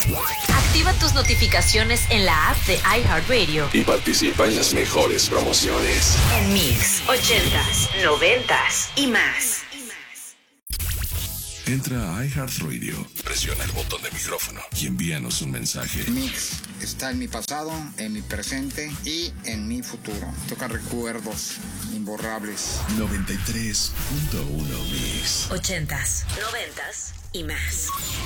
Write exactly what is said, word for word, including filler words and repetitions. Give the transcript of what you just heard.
Activa tus notificaciones en la app de iHeartRadio y participa en las mejores promociones. En Mix, ochentas, noventas y más. Entra a iHeartRadio, presiona el botón de micrófono y envíanos un mensaje. Mix está en mi pasado, en mi presente y en mi futuro. Toca recuerdos imborrables. noventa y tres punto uno Mix. Ochentas, noventas y más.